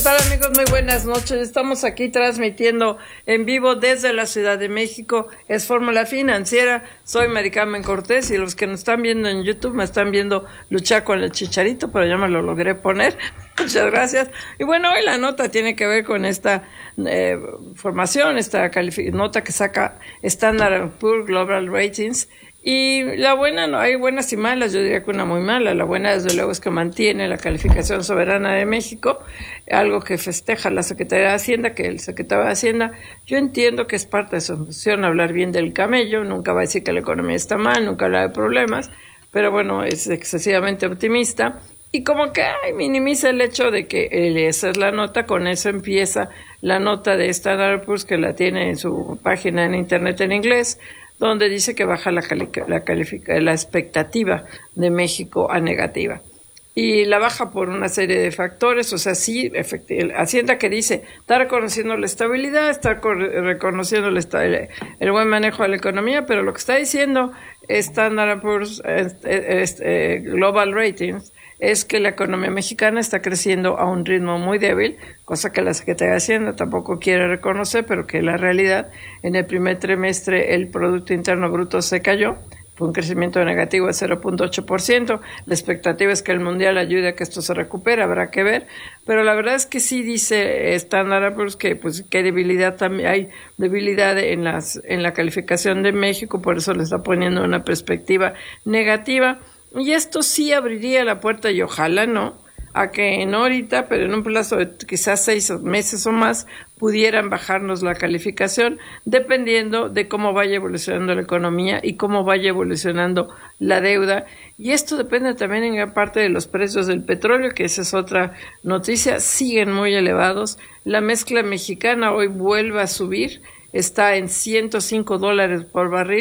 ¿Qué tal, amigos? Muy buenas noches. Estamos aquí transmitiendo en vivo desde la Ciudad de México. Es Fórmula Financiera. Soy Mari Carmen Cortés y los que nos están viendo en YouTube me están viendo luchar con el Chicharito, pero ya me lo logré poner. Muchas gracias. Y bueno, hoy la nota tiene que ver con esta formación, esta nota que saca Standard & Poor's Global Ratings. Y la buena, no hay buenas y malas, yo diría que una muy mala. La buena, desde luego, es que mantiene la calificación soberana de México, algo que festeja la Secretaría de Hacienda, que el secretario de Hacienda, yo entiendo que es parte de su función hablar bien del camello, nunca va a decir que la economía está mal, nunca habla de problemas, pero bueno, es excesivamente optimista y como que minimiza el hecho de que esa es la nota. Con eso empieza la nota de Standard & Poor's, que la tiene en su página en internet en inglés, donde dice que baja la expectativa de México a negativa. Y la baja por una serie de factores, o sea, sí, Hacienda que dice, está reconociendo la estabilidad, está reconociendo el buen manejo de la economía, pero lo que está diciendo Standard & Poor's Global Ratings es que la economía mexicana está creciendo a un ritmo muy débil, cosa que la Secretaría de Hacienda tampoco quiere reconocer, pero que es la realidad. En el primer trimestre el Producto Interno Bruto se cayó, fue un crecimiento negativo de 0.8%. La expectativa es que el Mundial ayude a que esto se recupere, habrá que ver, pero la verdad es que sí dice Standard & Poor's que hay debilidad, también hay debilidad en la calificación de México, por eso le está poniendo una perspectiva negativa. Y esto sí abriría la puerta, y ojalá no, a que no ahorita, pero en un plazo de quizás 6 meses o más, pudieran bajarnos la calificación, dependiendo de cómo vaya evolucionando la economía y cómo vaya evolucionando la deuda. Y esto depende también en gran parte de los precios del petróleo, que esa es otra noticia, siguen muy elevados. La mezcla mexicana hoy vuelve a subir, está en $105 por barril.